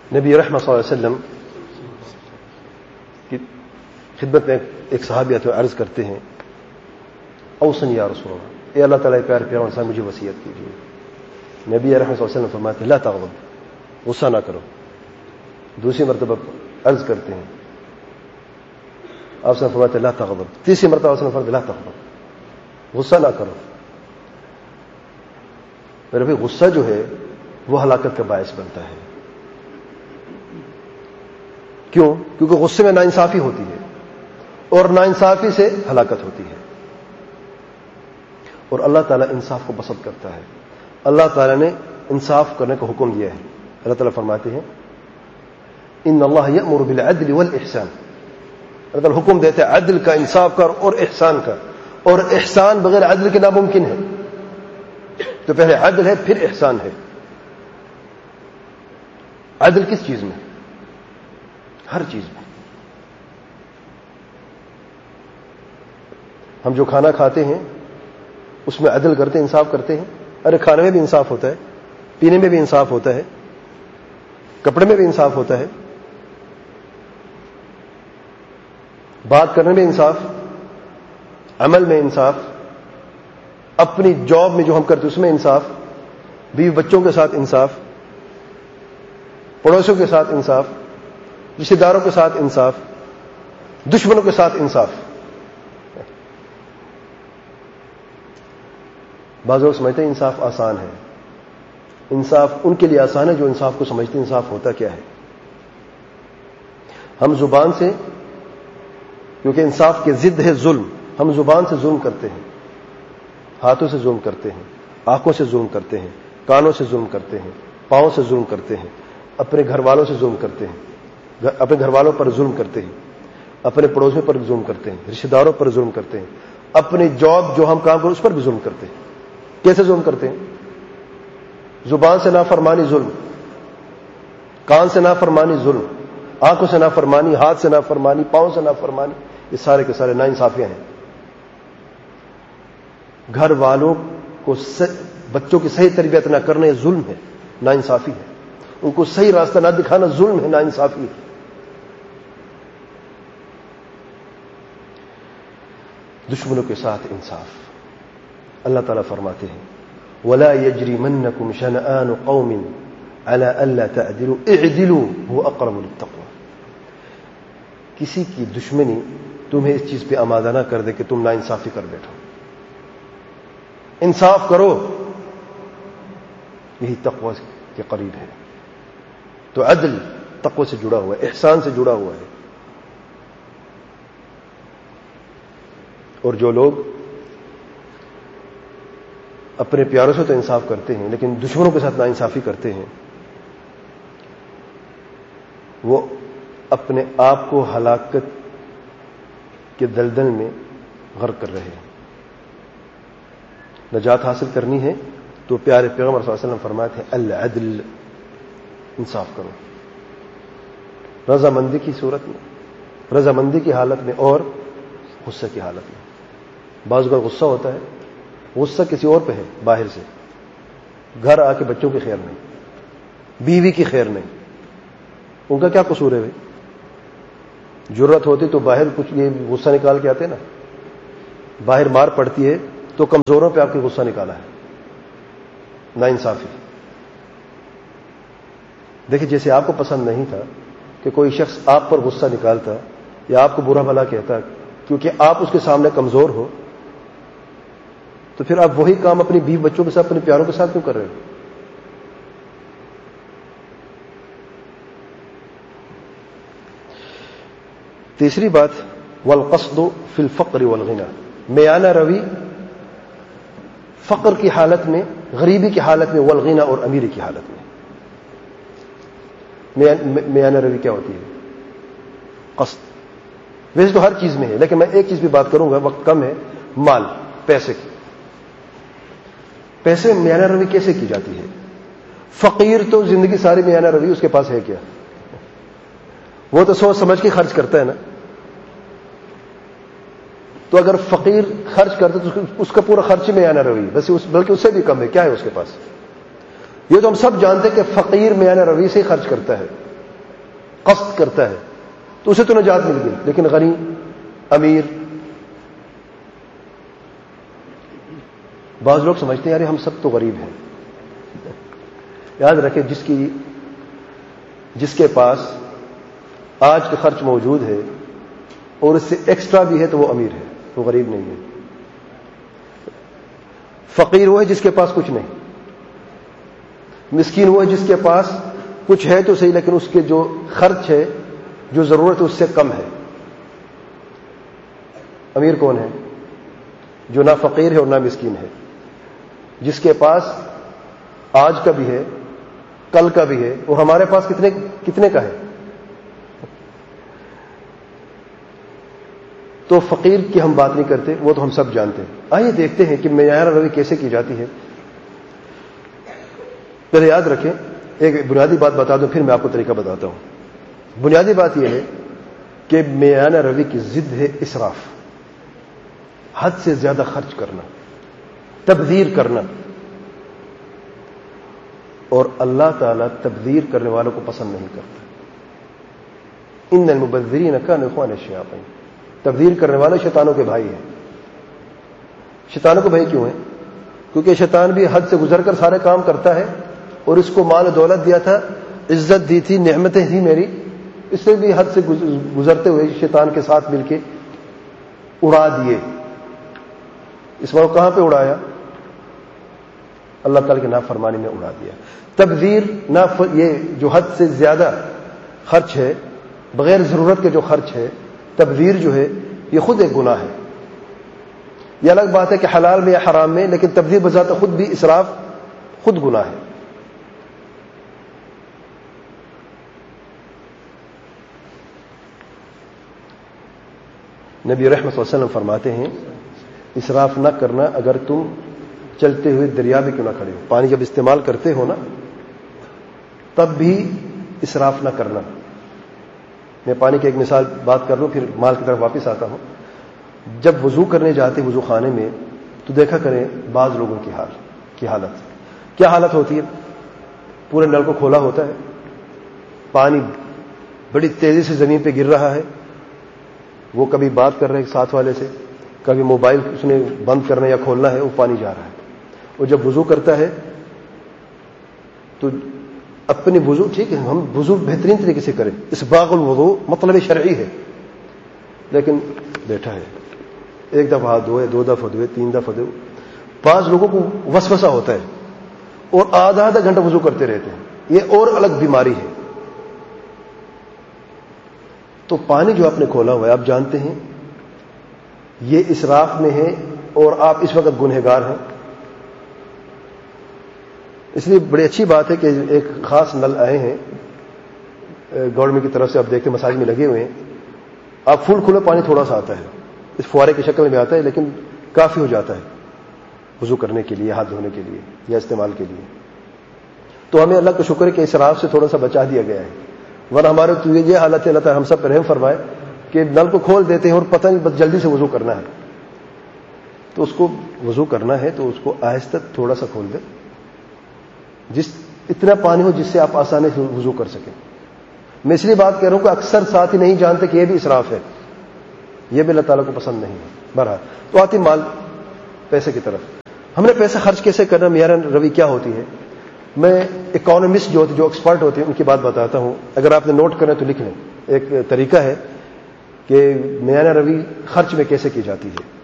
نبی رحمت صلی اللہ علیہ وسلم کی خدمت میں ایک صحابی آتے ہوئے عرض کرتے ہیں اوصنی یا رسول اللہ، اے اللہ تعالیٰ پیارے پیغمبر صاحب مجھے وصیت کیجیے۔ نبی رحمت صلی اللہ علیہ وسلم فرماتے ہیں لا تغضب، غصہ نہ کرو۔ دوسری مرتبہ عرض کرتے ہیں آپ سے فرماتے ہیں لا تغضب۔ تیسری مرتبہ آپ سے فرماتے ہیں لا تغضب، غصہ نہ کرو۔ میرے بھائی غصہ جو ہے وہ ہلاکت کا باعث بنتا ہے۔ کیوں؟ کیونکہ غصے میں ناانصافی ہوتی ہے اور ناانصافی سے ہلاکت ہوتی ہے، اور اللہ تعالیٰ انصاف کو پسند کرتا ہے۔ اللہ تعالیٰ نے انصاف کرنے کا حکم دیا ہے۔ اللہ تعالیٰ فرماتے ہیں ان اللہ یأمر بالعدل والاحسان، اللہ تعالیٰ حکم دیتے ہیں عدل کا، انصاف کا اور احسان کا، اور احسان بغیر عدل کے ناممکن ہے۔ تو پہلے عدل ہے پھر احسان ہے۔ عدل کس چیز میں؟ ہر چیز میں۔ ہم جو کھانا کھاتے ہیں اس میں عدل کرتے ہیں، انصاف کرتے ہیں۔ ارے کھانے میں بھی انصاف ہوتا ہے، پینے میں بھی انصاف ہوتا ہے، کپڑے میں بھی انصاف ہوتا ہے، بات کرنے میں انصاف، عمل میں انصاف، اپنی جاب میں جو ہم کرتے اس میں انصاف، بیوی بچوں کے ساتھ انصاف، پڑوسیوں کے ساتھ انصاف، رشتہ داروں کے ساتھ انصاف، دشمنوں کے ساتھ انصاف۔ بعض لوگ سمجھتے ہیں انصاف آسان ہے۔ انصاف ان کے لیے آسان ہے جو انصاف کو سمجھتے ہیں انصاف ہوتا کیا ہے۔ ہم زبان سے، کیونکہ انصاف کی ضد ہے ظلم، ہم زبان سے ظلم کرتے ہیں، ہاتھوں سے ظلم کرتے ہیں، آنکھوں سے ظلم کرتے ہیں، کانوں سے ظلم کرتے ہیں، پاؤں سے ظلم کرتے ہیں، اپنے گھر والوں سے ظلم کرتے ہیں، اپنے گھر والوں پر ظلم کرتے ہیں، اپنے پڑوسیوں پر ظلم کرتے ہیں، رشتہ داروں پر ظلم کرتے ہیں، اپنی جاب جو ہم کام کریں اس پر بھی ظلم کرتے ہیں۔ کیسے ظلم کرتے ہیں؟ زبان سے نافرمانی ظلم، کان سے نافرمانی ظلم، آنکھوں سے نافرمانی، ہاتھ سے نافرمانی، پاؤں سے نافرمانی، یہ سارے کے سارے ناانصافیاں ہیں۔ گھر والوں کو بچوں کی صحیح تربیت نہ کرنا یہ ظلم ہے، ناانصافی ہے۔ ان کو صحیح راستہ نہ دکھانا ظلم ہے، ناانصافی ہے۔ دشمنوں کے ساتھ انصاف۔ اللہ تعالیٰ فرماتے ہیں وَلَا يَجْرِمَنَّكُمْ شَنَآنُ قَوْمٍ عَلَىٰ أَلَّا تَعْدِلُوا اعْدِلُوا هُوَ أَقْرَبُ لِلتَّقْوَىٰ۔ کسی کی دشمنی تمہیں اس چیز پہ آمادہ نہ کر دے کہ تم ناانصافی کر بیٹھو۔ انصاف کرو، یہی تقوی کے قریب ہے۔ تو عدل تقوی سے جڑا ہوا ہے، احسان سے جڑا ہوا ہے۔ اور جو لوگ اپنے پیاروں سے تو انصاف کرتے ہیں لیکن دشمنوں کے ساتھ ناانصافی کرتے ہیں، وہ اپنے آپ کو ہلاکت کے دلدل میں غرق کر رہے ہیں۔ نجات حاصل کرنی ہے تو پیارے پیغمبر صلی اللہ علیہ وسلم فرماتے ہیں العدل، انصاف کرو، رضامندی کی صورت میں، رضامندی کی حالت میں اور غصے کی حالت میں۔ بعض اوقات غصہ ہوتا ہے، غصہ کسی اور پہ ہے باہر سے، گھر آ کے بچوں کی خیر نہیں، بیوی کی خیر نہیں، ان کا کیا قصور ہے بھائی؟ ضرورت ہوتی تو باہر کچھ یہ غصہ نکال کے آتے نا، باہر مار پڑتی ہے تو کمزوروں پہ آپ کی غصہ نکالا ہے، ناانصافی۔ دیکھیں جیسے آپ کو پسند نہیں تھا کہ کوئی شخص آپ پر غصہ نکالتا یا آپ کو برا بھلا کہتا کیونکہ آپ اس کے سامنے کمزور ہو، تو پھر آپ وہی کام اپنی بیوی بچوں کے ساتھ، اپنے پیاروں کے ساتھ کیوں کر رہے ہو؟ تیسری بات والقصد فی الفقر والغنى، میانہ روی فقر کی حالت میں، غریبی کی حالت میں، والغنى اور امیری کی حالت میں۔ میانہ روی کیا ہوتی ہے؟ قصد۔ ویسے تو ہر چیز میں ہے لیکن میں ایک چیز بھی بات کروں گا، وقت کم ہے، مال، پیسے کی۔ پیسے میں میانہ روی کیسے کی جاتی ہے؟ فقیر تو زندگی ساری میانہ روی اس کے پاس ہے کیا؟ وہ تو سوچ سمجھ کے خرچ کرتا ہے نا۔ تو اگر فقیر خرچ کرتا تو اس کا پورا خرچ میانہ روی، بلکہ اس سے بھی کم ہے، کیا ہے اس کے پاس؟ یہ تو ہم سب جانتے ہیں کہ فقیر میانہ روی سے ہی خرچ کرتا ہے، قصد کرتا ہے تو اسے تو نجات مل گئی، لیکن غنی، امیر، بعض لوگ سمجھتے ہیں یار ہم سب تو غریب ہیں. یاد رکھیں جس کے پاس آج کا خرچ موجود ہے اور اس سے ایکسٹرا بھی ہے تو وہ امیر ہے، وہ غریب نہیں ہے. فقیر وہ ہے جس کے پاس کچھ نہیں، مسکین وہ ہے جس کے پاس کچھ ہے تو صحیح لیکن اس کے جو خرچ ہے، جو ضرورت ہے اس سے کم ہے. امیر کون ہے؟ جو نہ فقیر ہے اور نہ مسکین ہے، جس کے پاس آج کا بھی ہے، کل کا بھی ہے، اور ہمارے پاس کتنے کا ہے. تو فقیر کی ہم بات نہیں کرتے، وہ تو ہم سب جانتے ہیں. آئیے دیکھتے ہیں کہ معیار روی کیسے کی جاتی ہے. پہلے یاد رکھیں، ایک بنیادی بات بتا دوں پھر میں آپ کو طریقہ بتاتا ہوں. بنیادی بات یہ ہے کہ معیار روی کی ضد ہے اسراف، حد سے زیادہ خرچ کرنا، تبذیر کرنا. اور اللہ تعالیٰ تبذیر کرنے والوں کو پسند نہیں کرتا. ان المبذرین کانوا اخوان الشیاطین، تبذیر کرنے والے شیطانوں کے بھائی ہیں. شیطانوں کے بھائی کیوں ہیں؟ کیونکہ شیطان بھی حد سے گزر کر سارے کام کرتا ہے، اور اس کو مال و دولت دیا تھا، عزت دی تھی، نعمتیں تھی میری، اس سے بھی حد سے گزرتے ہوئے شیطان کے ساتھ مل کے اڑا دیے. اس وقت کہاں پہ اڑایا؟ اللہ تعالیٰ کی نافرمانی میں اڑا دیا. تبذیر یہ جو حد سے زیادہ خرچ ہے، بغیر ضرورت کے جو خرچ ہے، تبذیر جو ہے یہ خود ایک گناہ ہے. یہ الگ بات ہے کہ حلال میں یا حرام میں، لیکن تبذیر بذات خود بھی اسراف خود گناہ ہے. نبی رحمت صلی اللہ علیہ وسلم فرماتے ہیں اسراف نہ کرنا اگر تم چلتے ہوئے دریا میں کیوں نہ کھڑے ہو. پانی جب استعمال کرتے ہو نا تب بھی اسراف نہ کرنا. میں پانی کی ایک مثال بات کر لوں پھر مال کی طرف واپس آتا ہوں. جب وضو کرنے جاتے وضو خانے میں تو دیکھا کریں بعض لوگوں کی حالت کیا حالت ہوتی ہے. پورے نل کو کھولا ہوتا ہے، پانی بڑی تیزی سے زمین پہ گر رہا ہے، وہ کبھی بات کر رہے ہیں ساتھ والے سے، کبھی موبائل اس نے بند کرنا یا کھولنا ہے، وہ پانی جا رہا ہے. اور جب وضو کرتا ہے تو اپنی وضو، ٹھیک ہے ہم وضو بہترین طریقے سے کریں، اسباغ الوضو مطلب شرعی ہے، لیکن بیٹھا ہے ایک دفعہ ہاتھ دھوئے، 2 دفعہ دھوئے، 3 دفعہ دھوئے. بعض لوگوں کو وسوسہ ہوتا ہے اور آدھا گھنٹہ وضو کرتے رہتے ہیں. یہ اور الگ بیماری ہے. تو پانی جو آپ نے کھولا ہوا ہے آپ جانتے ہیں یہ اسراف میں ہے اور آپ اس وقت گنہگار ہیں. اس لیے بڑی اچھی بات ہے کہ ایک خاص نل آئے ہیں گورنمنٹ کی طرف سے، آپ دیکھتے مساجد میں لگے ہوئے ہیں. آپ فل کھلے پانی تھوڑا سا آتا ہے، اس فوارے کی شکل میں آتا ہے، لیکن کافی ہو جاتا ہے وضو کرنے کے لیے، ہاتھ دھونے کے لیے یا استعمال کے لیے. تو ہمیں اللہ کا شکر ہے کہ اسراف سے تھوڑا سا بچا دیا گیا ہے، ورنہ ہمارے تو یہ حالت ہے. اللہ تعالیٰ ہم سب پر رحم فرمائے کہ نل کو کھول دیتے ہیں اور پتہ نہیں بس جلدی سے وضو کرنا ہے. تو اس کو وضو کرنا ہے تو اس کو آہستہ تھوڑا سا کھول دے، اتنا پانی ہو جس سے آپ آسانی سے وضو کر سکیں. میں اس لیے بات کہہ رہا ہوں کہ اکثر ساتھی نہیں جانتے کہ یہ بھی اسراف ہے، یہ بھی اللہ تعالیٰ کو پسند نہیں ہے. بہرحال تو آتی مال پیسے کی طرف. ہم نے پیسے خرچ کیسے کرنا، معیار روی کیا ہوتی ہے. میں اکانومسٹ جو ایکسپرٹ ہوتے ہیں ان کی بات بتاتا ہوں، اگر آپ نے نوٹ کرنا تو لکھ لیں. ایک طریقہ ہے کہ معیار روی خرچ میں کیسے کی جاتی ہے.